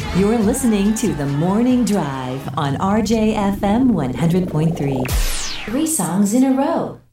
You're listening to The Morning Drive on RJFM 100.3. 3 songs in a row.